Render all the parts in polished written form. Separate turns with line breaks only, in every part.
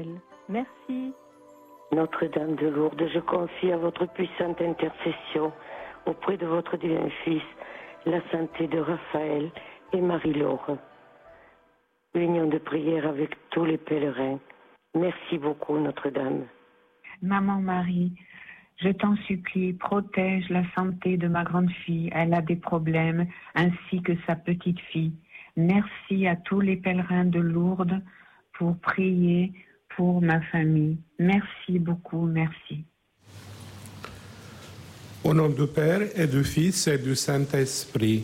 Merci.
Notre-Dame de Lourdes, je confie à votre puissante intercession auprès de votre divin Fils la santé de Raphaël et Marie-Laure. Union de prière avec tous les pèlerins. Merci beaucoup, Notre-Dame.
Maman Marie, je t'en supplie, protège la santé de ma grande fille. Elle a des problèmes, ainsi que sa petite fille. Merci à tous les pèlerins de Lourdes pour prier pour ma famille. Merci beaucoup, merci.
Au nom du Père et du Fils et du Saint-Esprit.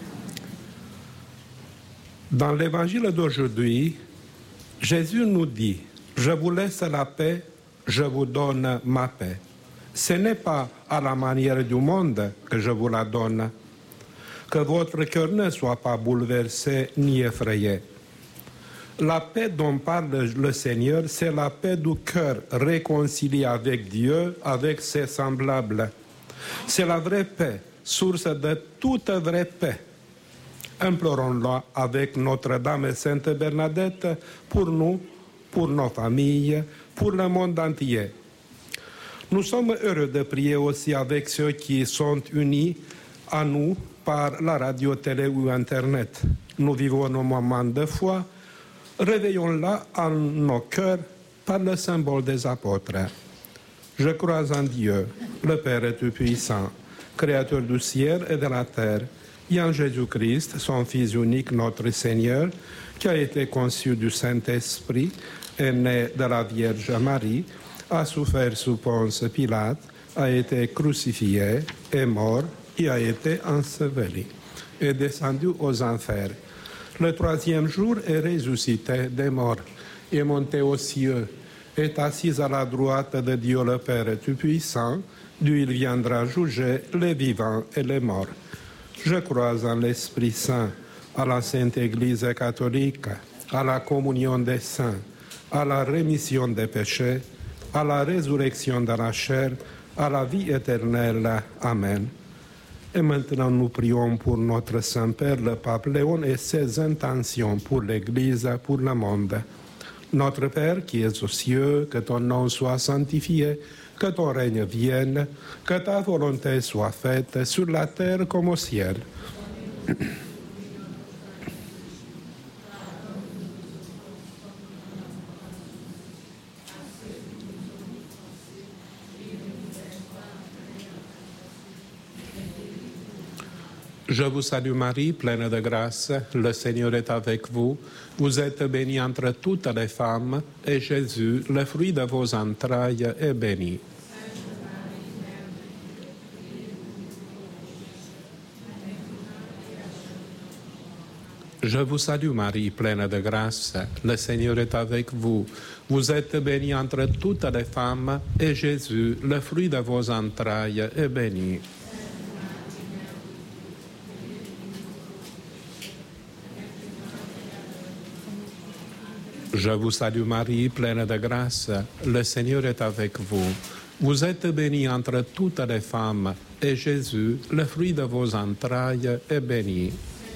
Dans l'évangile d'aujourd'hui, Jésus nous dit « Je vous laisse la paix, je vous donne ma paix. Ce n'est pas à la manière du monde que je vous la donne. Que votre cœur ne soit pas bouleversé ni effrayé. » La paix dont parle le Seigneur, c'est la paix du cœur réconcilié avec Dieu, avec ses semblables. C'est la vraie paix, source de toute vraie paix. Implorons-la avec Notre-Dame et Sainte Bernadette pour nous, pour nos familles, pour le monde entier. Nous sommes heureux de prier aussi avec ceux qui sont unis à nous par la radio, télé ou Internet. Nous vivons nos moments de foi. Réveillons-la en nos cœurs par le symbole des apôtres. Je crois en Dieu, le Père Tout-Puissant, Créateur du ciel et de la terre, et en Jésus-Christ, son Fils unique, notre Seigneur, qui a été conçu du Saint-Esprit, est né de la Vierge Marie, a souffert sous Ponce Pilate, a été crucifié, est mort et a été enseveli, est descendu aux enfers. Le troisième jour est ressuscité des morts, est monté aux cieux, est assis à la droite de Dieu le Père Tout-Puissant, d'où il viendra juger les vivants et les morts. Je crois en l'Esprit Saint, à la Sainte Église catholique, à la communion des saints, à la rémission des péchés, à la résurrection de la chair, à la vie éternelle. Amen. Et maintenant, nous prions pour notre Saint-Père, le Pape Léon, et ses intentions pour l'Église, pour le monde. Notre Père qui es aux cieux, que ton nom soit sanctifié, que ton règne vienne, que ta volonté soit faite sur la terre comme au ciel. Je vous salue Marie, pleine de grâce, le Seigneur est avec vous. Vous êtes bénie entre toutes les femmes, et Jésus, le fruit de vos entrailles, est béni. Je vous salue Marie, pleine de grâce, le Seigneur est avec vous. Vous êtes bénie entre toutes les femmes, et Jésus, le fruit de vos entrailles, est béni. Je vous salue Marie, pleine de grâce, le Seigneur est avec vous. Vous êtes bénie entre toutes les femmes, et Jésus, le fruit de vos entrailles, est béni.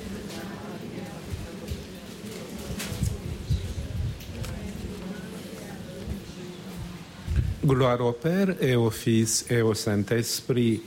Gloire au Père et au Fils et au Saint-Esprit.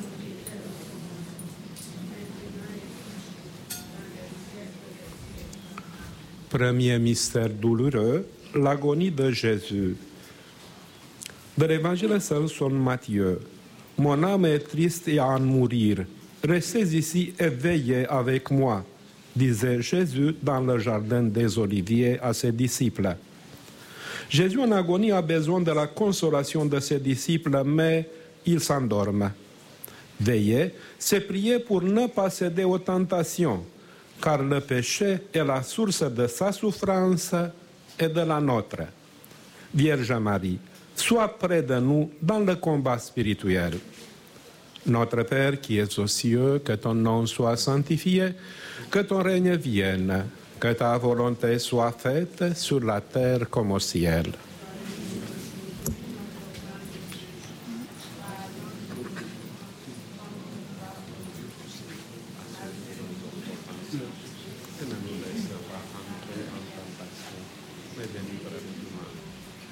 Premier mystère douloureux, l'agonie de Jésus. De l'évangile selon Matthieu. Mon âme est triste et à en mourir. Restez ici et veillez avec moi, disait Jésus dans le jardin des Oliviers à ses disciples. Jésus en agonie a besoin de la consolation de ses disciples, mais ils s'endorment. Veiller, c'est prier pour ne pas céder aux tentations, car le péché est la source de sa souffrance et de la nôtre. Vierge Marie, sois près de nous dans le combat spirituel. Notre Père qui es aux cieux, que ton nom soit sanctifié, que ton règne vienne, que ta volonté soit faite sur la terre comme au ciel.